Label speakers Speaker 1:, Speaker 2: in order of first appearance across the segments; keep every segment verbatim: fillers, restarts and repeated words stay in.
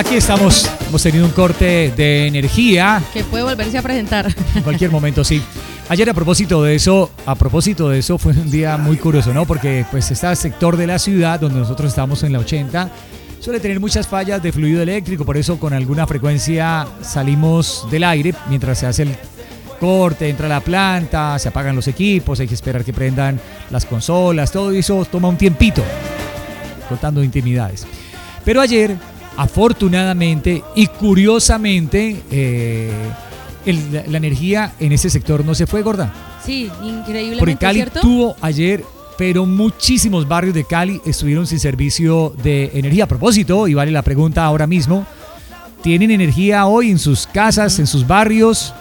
Speaker 1: Aquí estamos, hemos tenido un corte de energía.
Speaker 2: Que puede volverse a presentar.
Speaker 1: En cualquier momento, sí. Ayer a propósito de eso, a propósito de eso fue un día muy curioso, ¿no? Porque pues este sector de la ciudad donde nosotros estamos en la ochenta suele tener muchas fallas de fluido eléctrico, por eso con alguna frecuencia salimos del aire mientras se hace el corte, entra la planta, se apagan los equipos, hay que esperar que prendan las consolas, todo eso toma un tiempito, contando intimidades. Pero ayer, afortunadamente y curiosamente, eh, el, la, la energía en ese sector no se fue, gorda.
Speaker 2: Sí, increíblemente,
Speaker 1: porque Cali
Speaker 2: ¿cierto?
Speaker 1: tuvo ayer, pero muchísimos barrios de Cali estuvieron sin servicio de energía. A propósito, y vale la pregunta ahora mismo, ¿tienen energía hoy en sus casas, uh-huh. en sus barrios?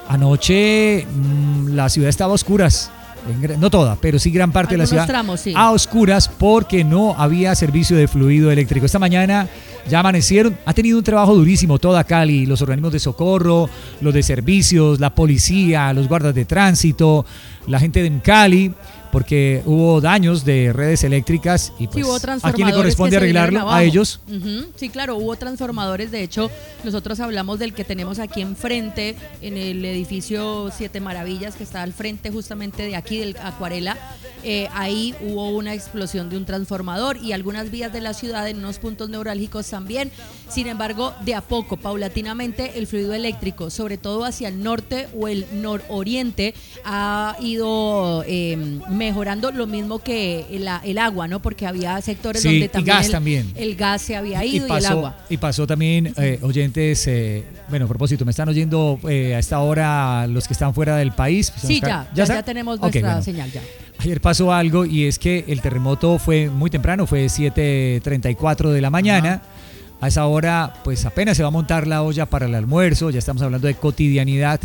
Speaker 1: Anoche mmm, la ciudad estaba a oscuras, no toda, pero sí gran parte
Speaker 2: Algunos
Speaker 1: de la ciudad
Speaker 2: tramos, sí.
Speaker 1: a oscuras porque no había servicio de fluido eléctrico. Esta mañana ya amanecieron, ha tenido un trabajo durísimo toda Cali, los organismos de socorro, los de servicios, la policía, los guardas de tránsito, la gente de Cali, porque hubo daños de redes eléctricas y pues
Speaker 2: sí, hubo
Speaker 1: ¿a quién le corresponde arreglarlo? ¿A ellos?
Speaker 2: Uh-huh. Sí, claro, hubo transformadores. De hecho, nosotros hablamos del que tenemos aquí enfrente, en el edificio Siete Maravillas, que está al frente justamente de aquí, del Acuarela. Eh, ahí hubo una explosión de un transformador y algunas vías de la ciudad en unos puntos neurálgicos también. Sin embargo, de a poco, paulatinamente, el fluido eléctrico, sobre todo hacia el norte o el nororiente, ha ido eh, mejorando, lo mismo que el, el agua, ¿no? Porque había sectores
Speaker 1: sí,
Speaker 2: donde también,
Speaker 1: gas
Speaker 2: el,
Speaker 1: también
Speaker 2: el gas se había ido y,
Speaker 1: pasó,
Speaker 2: y el agua.
Speaker 1: Y pasó también, eh, oyentes, eh, bueno, a propósito, me están oyendo eh, a esta hora los que están fuera del país.
Speaker 2: Sí, ya, ya, ya, ya tenemos nuestra okay, bueno. señal ya.
Speaker 1: Ayer pasó algo y es que el terremoto fue muy temprano, fue siete treinta y cuatro de la mañana. Uh-huh. A esa hora, pues apenas se va a montar la olla para el almuerzo, ya estamos hablando de cotidianidad.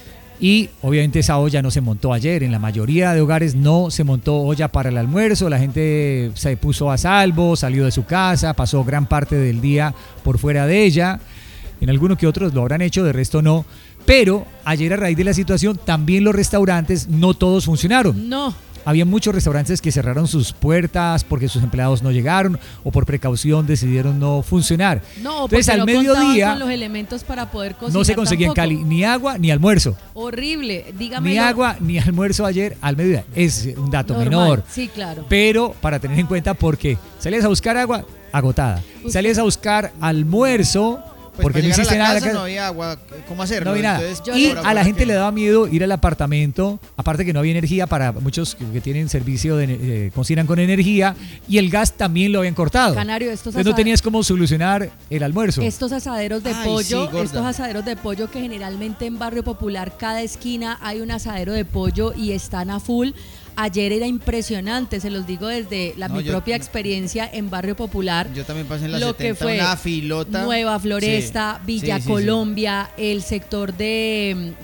Speaker 1: Y obviamente esa olla no se montó ayer, en la mayoría de hogares no se montó olla para el almuerzo, la gente se puso a salvo, salió de su casa, pasó gran parte del día por fuera de ella, en algunos que otros lo habrán hecho, de resto no, pero ayer a raíz de la situación también los restaurantes no todos funcionaron.
Speaker 2: No.
Speaker 1: Había muchos restaurantes que cerraron sus puertas porque sus empleados no llegaron o por precaución decidieron no funcionar.
Speaker 2: No,
Speaker 1: entonces al
Speaker 2: no
Speaker 1: mediodía
Speaker 2: con los elementos para poder cocinar.
Speaker 1: No se conseguía
Speaker 2: tampoco.
Speaker 1: en Cali ni agua ni almuerzo.
Speaker 2: Horrible, dígame.
Speaker 1: Ni agua ni almuerzo ayer al mediodía. Es un dato
Speaker 2: Normal,
Speaker 1: menor.
Speaker 2: Sí, claro.
Speaker 1: Pero para tener en cuenta porque salías a buscar agua, agotada. Usted. Salías a buscar almuerzo.
Speaker 3: Pues
Speaker 1: porque no hiciste nada.
Speaker 3: Casa, no había agua, ¿cómo hacerlo?
Speaker 1: No había nada.
Speaker 3: Entonces,
Speaker 1: y a la gente
Speaker 3: que...
Speaker 1: le daba miedo ir al apartamento, aparte que no había energía para muchos que, que tienen servicio de eh, cocinan con energía, y el gas también lo habían cortado.
Speaker 2: Canario, estos
Speaker 1: Entonces no tenías cómo solucionar el almuerzo.
Speaker 2: Estos asaderos de
Speaker 3: Ay,
Speaker 2: pollo,
Speaker 3: sí,
Speaker 2: estos asaderos de pollo que generalmente en Barrio Popular, cada esquina hay un asadero de pollo y están a full. Ayer era impresionante, se los digo desde la, no, mi yo, propia experiencia en Barrio Popular.
Speaker 3: Yo también pasé en la
Speaker 2: lo
Speaker 3: setenta,
Speaker 2: que fue
Speaker 3: una filota.
Speaker 2: Nueva Floresta, sí, Villa sí, sí, Colombia, sí. el sector de eh,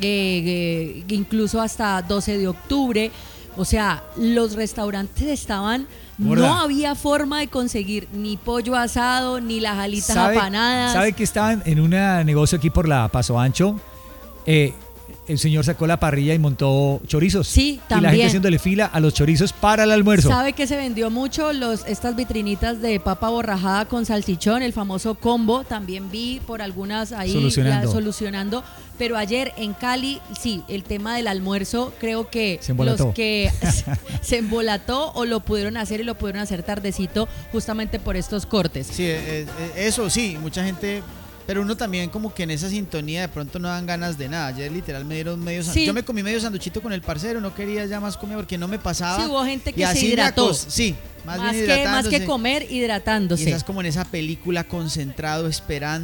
Speaker 2: eh, incluso hasta doce de octubre. O sea, los restaurantes estaban... Gorda. No había forma de conseguir ni pollo asado, ni las alitas
Speaker 1: ¿Sabe,
Speaker 2: apanadas.
Speaker 1: ¿Sabe que estaban en un negocio aquí por la Paso Ancho? Eh... El señor sacó la parrilla y montó chorizos.
Speaker 2: Sí, también.
Speaker 1: Y la gente haciéndole fila a los chorizos para el almuerzo.
Speaker 2: ¿Sabe que se vendió mucho? Los, estas vitrinitas de papa borrajada con salchichón, el famoso combo. También vi por algunas ahí
Speaker 1: solucionando.
Speaker 2: Ya, solucionando. Pero ayer en Cali, sí, el tema del almuerzo, creo que
Speaker 1: se embolató.
Speaker 2: los que se embolató o lo pudieron hacer y lo pudieron hacer tardecito justamente por estos cortes.
Speaker 3: Sí, eh, eh, eso sí, mucha gente... Pero uno también como que en esa sintonía de pronto no dan ganas de nada. Ayer literal me dieron medio
Speaker 2: sí.
Speaker 3: Yo me comí medio sanduchito con el parcero, no quería ya más comida porque no me pasaba.
Speaker 2: Sí, hubo gente que se hidrató.
Speaker 3: Sí, más,
Speaker 2: más
Speaker 3: bien
Speaker 2: que, más que comer, hidratándose.
Speaker 3: Y estás como en esa película concentrado, esperando.